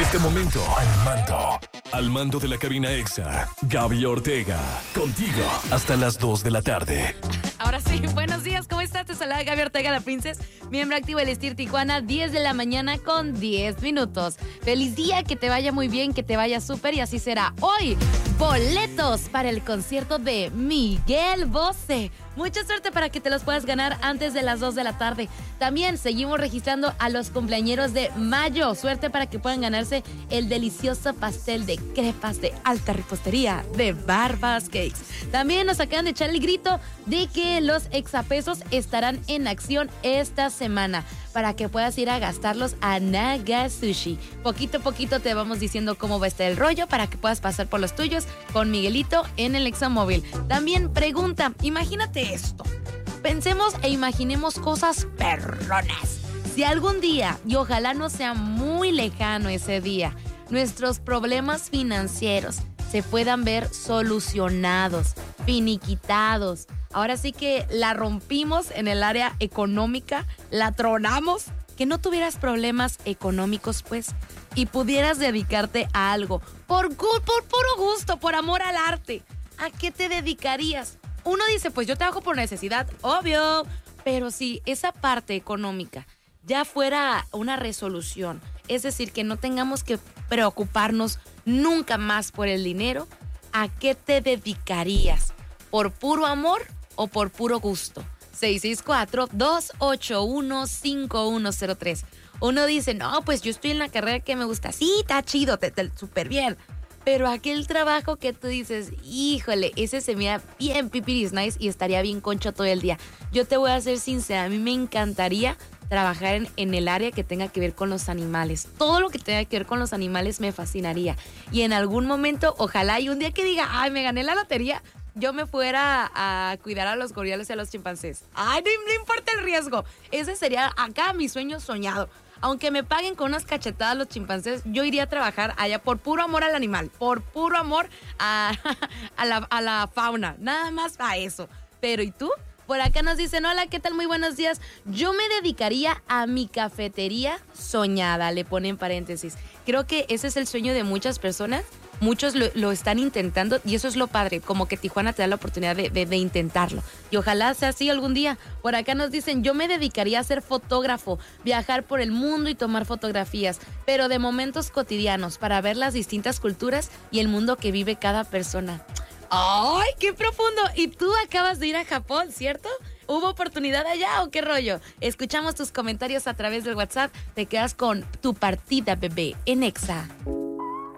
este momento, al mando de la cabina EXA, Gaby Ortega, contigo hasta las 2 de la tarde. Ahora sí, buenos días, ¿cómo estás? Te saluda Gaby Ortega, la Princess, miembro activo del Estir Tijuana, 10 de la mañana con 10 minutos. Feliz día, que te vaya muy bien, que te vaya súper y así será. Hoy, boletos para el concierto de Miguel Bosé. Mucha suerte para que te los puedas ganar antes de las 2 de la tarde. También seguimos registrando a los cumpleañeros de mayo. Suerte para que puedan ganarse el delicioso pastel de crepas de alta repostería de Barbas Cakes. También nos acaban de echar el grito de que los exapesos estarán en acción esta semana para que puedas ir a gastarlos a Naga Sushi. Poquito a poquito te vamos diciendo cómo va a estar el rollo para que puedas pasar por los tuyos con Miguelito en el Examóvil. También pregunta, imagínate esto. Pensemos e imaginemos cosas perronas. Si algún día, y ojalá no sea muy lejano ese día, nuestros problemas financieros se puedan ver solucionados, finiquitados. Ahora sí que la rompimos en el área económica, la tronamos, que no tuvieras problemas económicos, pues, y pudieras dedicarte a algo por puro gusto, por amor al arte. ¿A qué te dedicarías? Uno dice, pues yo trabajo por necesidad, obvio, pero si esa parte económica ya fuera una resolución, es decir, que no tengamos que preocuparnos nunca más por el dinero, ¿a qué te dedicarías? ¿Por puro amor o por puro gusto? 664-281-5103. Uno dice, no, pues yo estoy en la carrera que me gusta. Sí, está chido, súper bien. Pero aquel trabajo que tú dices, híjole, ese se mira bien pipiris nice y estaría bien concho todo el día. Yo te voy a ser sincera, a mí me encantaría trabajar en el área que tenga que ver con los animales. Todo lo que tenga que ver con los animales me fascinaría. Y en algún momento, ojalá, y un día que diga, ay, me gané la lotería, yo me fuera a cuidar a los gorilas y a los chimpancés. Ay, no importa el riesgo. Ese sería acá mi sueño soñado. Aunque me paguen con unas cachetadas los chimpancés, yo iría a trabajar allá por puro amor al animal, por puro amor a la fauna. Nada más a eso. Pero ¿y tú? Por acá nos dicen, hola, ¿qué tal? Muy buenos días. Yo me dedicaría a mi cafetería soñada, le pone en paréntesis. Creo que ese es el sueño de muchas personas. Muchos lo están intentando y eso es lo padre, como que Tijuana te da la oportunidad de intentarlo. Y ojalá sea así algún día. Por acá nos dicen, yo me dedicaría a ser fotógrafo, viajar por el mundo y tomar fotografías, pero de momentos cotidianos para ver las distintas culturas y el mundo que vive cada persona. ¡Ay, qué profundo! Y tú acabas de ir a Japón, ¿cierto? ¿Hubo oportunidad allá o qué rollo? Escuchamos tus comentarios a través del WhatsApp. Te quedas con tu partida, bebé, en EXA.